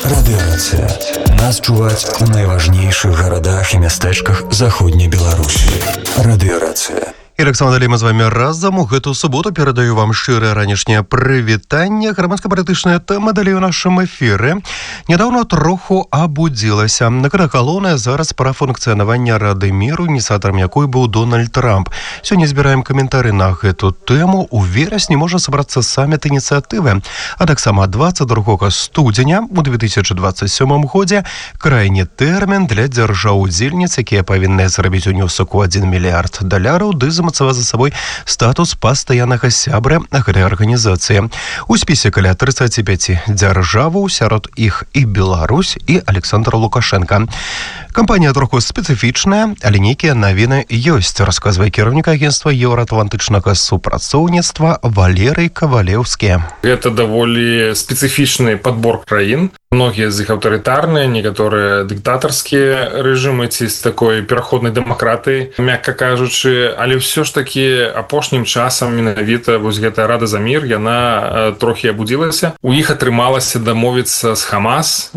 Радыёрацыя. Нас чуваць у найважнейшых гарадах і мястэчках заходняй Беларусі. Радыёрацыя. І Александр Далей, мы з вами разам. У гэту суботу перадаю вам шчырае ранішняе прывітанне. Грамадска-палітычная тэма далей у нашым эфіры. Нядаўна троху абудзілася. Наканакалоўная зараз пра функцыянаванне Рады міру, ініцыятарам якой быў Дональд Трамп. Сёння збіраем каментары на гэту тэму. У верасні можа сабрацца саміт ініцыятывы. А таксама 22 студзеня у 2027 годзе крайні тэрмін для дзяржаў-удзельніц, якія павінны зрабіць унёсак у $1 мільярд ды замацаваць за сабой статус пастаяннага сябра гэтай арганізацыі. У спісе каля 35 дзяржаваў, сярод іх і Беларусь, і Александр Лукашенко. Кампанія троху спецыфічная, але нейкія навіны ёсць, расказвае кіраўнік агентства еўраатлантычнага супрацоўніцтва Валерый Кавалеўскі. Гэта даволі спецыфічны падбор краін. Многія з іх аўтарытарныя, некаторыя дыктатарскія рэжымы ці з такой пераходнай дэмакратыі, мякка кажучы, але ўсё ж такі апошнім часам менавіта вось гэтая Рада за мір, яна трохі абудзілася. У іх атрымалася дамовіцца з Хамас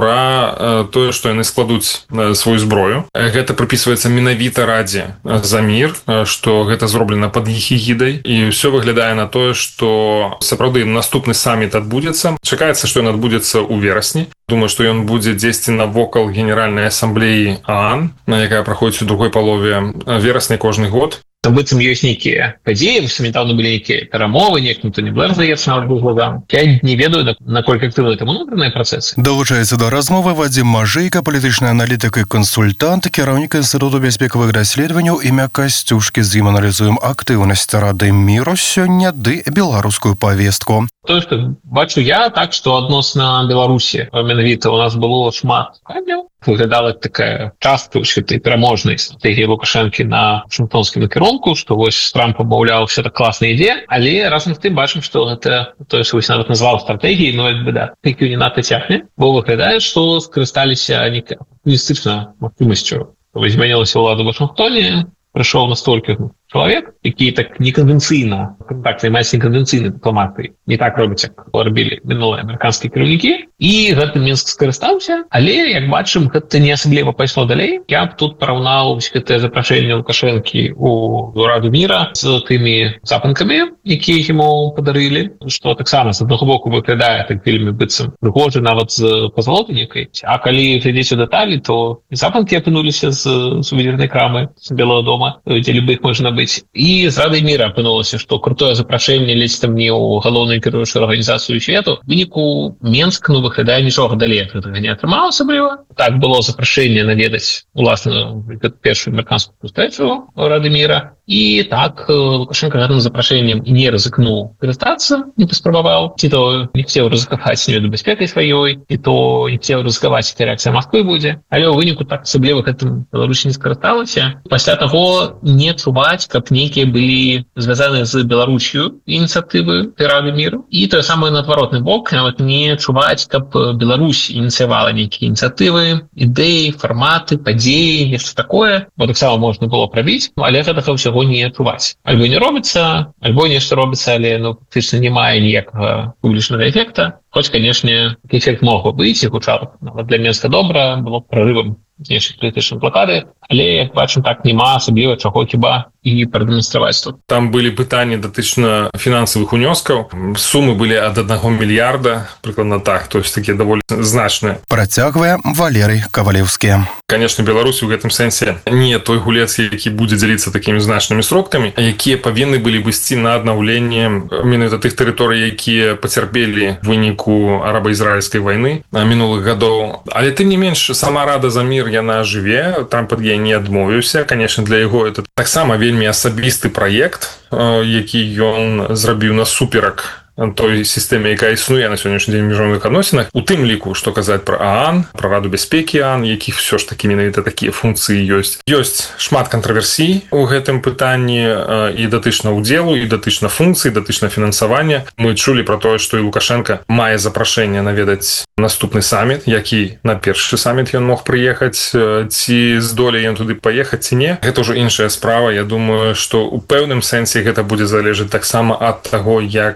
пра тое, што яны складуць сваю зброю. Гэта прыпісваецца менавіта Радзе за мір, што гэта зроблена пад іх эгідай, і ўсё выглядае на тое, што сапраўды наступны саміт адбудзецца. Чакаецца, што ён адбудзецца ў верасні. Думаю, што ён будзе дзесьці навокал Генеральнай асамблеі ААН, якая праходзіць у другой палове верасня кожны год. Быццам ёсць нейкія падзеі, нядаўна былі нейкія перамовы, некім Тоні Блэр, здаецца, нават быў главам. Я не ведаю, наколькі актыўны там унутраныя працэсы. Далучаецца да размовы Вадзім Мажэйка, палітычны аналітык і кансультант, кіраўнік Інстытуту бяспекавых даследаванняў імя Касцюшкі. З ім аналізуем актыўнасць Рады міру сёння ды беларускую павестку. Тое, што бачу я, так, што адносна Беларусі менавіта у нас было шмат памяў. Выглядала такая частка этой пераможнай стратэгіі Лукашэнкі на вашынгтонскім накірунку, што вось Трамп маўляў, все так класна ідзе, але разам з тым бачым, што гэта тое, што вось нават назваў стратэгіяй, но беда, які не надта цягне, бо выглядае, што скарысталіся нейкай апартуністычнай магчымасцю. Вось змянілася ўлада ў Вашынгтоне, прыйшоў настолькі чалавек, які так неканвенцыйна, так займаецца неканвенцыйнай дыпламатыяй, не так робіць, як рабілі мінулыя амерыканскія кіраўнікі, і гэты Мінск скарыстаўся, але, як бачым, гэта не асабліва пайшло далей. Я б тут параўнаў гэтае запрашэнне Лукашэнкі у Раду міра з тымі запанкамі, якія яму падарылі, што таксама з аднаго боку выглядае так вельмі быццам прыгожа, нават з пазалоты некай. А калі глядзець у дэталі, то запанкі апынуліся з сувенірнай крамы з Белого дома, дзе любых можна быць. І з Радай міра апынулася, што крутое запрашэнне ледзь там не ў галоўную кіруючую арганізацыю свету. У выніку Мінск, выглядае нічога далей ад гэтага не атрымаў асабліва. Так было запрашэнне наведаць уласна першую амерыканскую сустрэчу Рады міра. І так Лукашенко гэтым запрашэннем і не рызыкнуў карыстацца, не паспрабаваў, ці то не хцеў рызыкаваць неведу бяспекай сваёй, і то не хцеў рызыкаваць, ці рэакцыя Масквы будзе. Але ў выніку так асабліва гэтым Беларусі не скарысталася. Пасля таго не чуваць, каб нейкія былі звязаныя з Беларусью ініцыятывы Рады міру. І тое самае на адваротны бок, нават не чуваць, каб Беларусь ініцыявала нейкія ініцыятывы, ідэі, фарматы, падзеі, нешта такое. Бо таксама можна было прабіць, але гэтага ўсяго не чуваць. Альбо не робіцца, альбо нешта робіцца, але фактычна не мае ніякага публічнага эфекта. Хоць, канешне, такі эфект мог бы быць, і гучала нават для Мінска добра, было прарывам знешніх палітычнай блакады, але, як бачым, так няма асабліва чаго хіба і прадэманстраваць тут. Там былі пытанні датычна фінансавых унёскаў. Сумы былі ад 1 мільярда, прыкладна так, то есть такія даволі значныя. Працягвае Валерый Кавалеўскі. Канешне, Беларусь у гэтым сэнсе не той гулец, які будзе дзяліцца такімі значнымі сродкамі, якія павінны былі б ісці на аднаўленне менавіта тых тэрыторый, якія пацярпелі в выніку араба-ізраільскай вайны мінулых гадоў. Але тым не менш, сама Рада за мір, яна жыве, Трамп ад яе не адмовіўся. Канешне, для яго это таксама вельмі асабісты праект, які ён зрабіў насуперак той сістэме, якая існуе на сённяшні дзень у міжнародных адносінах, у тым ліку, што казаць пра ААН, пра Раду бяспекі ААН, якіх все ж такі менавіта такія функцыі ёсць. Ёсць шмат кантраверсій у гэтым пытанні і датычна ўдзелу, і датычна функцый, датычна фінансавання. Мы чулі пра тое, што і Лукашенко мае запрашэнне наведаць наступны саміт, які на першы саміт ён мог прыехаць, ці здолее ён туды паехаць, ці не. Гэта ўжо іншая справа. Я думаю, што ў пэўным сэнсе гэта будзе залежаць таксама ад таго, як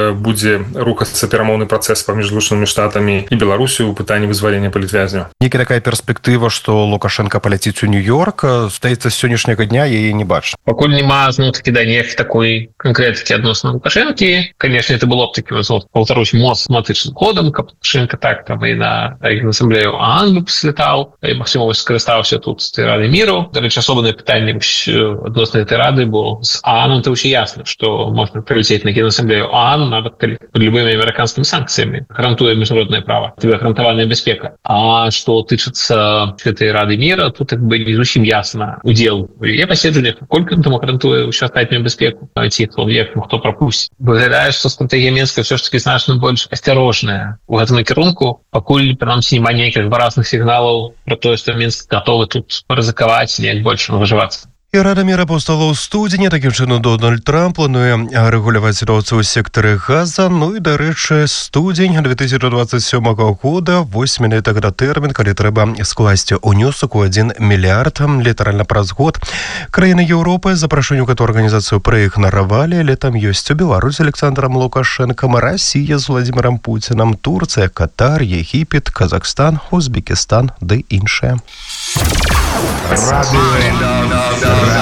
будзе рухацца перамоўны працэс паміж Злучанымі Штатамі і Беларусю ў пытанні вызвалення палітвязняў. Некая такая перспектыва, што Лукашенко паляціць у Нью-Йорк, здаецца, з сённяшняга дня яе не бачна. Пакуль няма зноў-такі нейкай такой канкрэтыкі адносна Лукашэнкі. Конечно, это было б таким, повторюсь, матычным ходам, каб Лукашенко так там і на Генасамблею ОАН бы слетаў, і магчыма скарыстаўся тут з Рады міру. Дарэчы, асобнае пытанне адносна этой рады, бо з ОАНом то ўсё ясна, што можна прилетець на Генасамблею ОАН нават пад любымі амерыканскімі санкцыямі. Гарантуе міжнароднае права, гарантаваная бяспека. А што тычыцца этой Рады міра, тут як бы не зусім ясна удзел у яе паседжаннях, колькі там гарантуе ўсю астатнюю бяспеку, ці хто прапусціць. Выглядае, што стратэгія Мінска ўсё ж таки значна больш асцярожная у гэтым накірунку, пакуль прынамсі няма нейкіх выразных сігналаў пра тое, што Мінск гатовы тут рызыкаваць, неяк больш ангажавацца. І Рада міра паўстала ў студзені. Такім чынам Дональд Трамп плануе рэгуляваць сітуацыю ў сектары газа. Ну і, дарэчы, студзень 2027 года, 8 менавіта гэта тэрмін, калі трэба скласці ўнёсак у 1 мільярд, літаральна праз год. Краіны Еўропы, запрашэнню которой арганізацыю праігнаравалі, але там ёсць у Беларусі Александром Лукашенком, Расія з Владимиром Путиным, Турцыя, Катар, Егіпет, Казахстан, Узбекистан ды іншыя.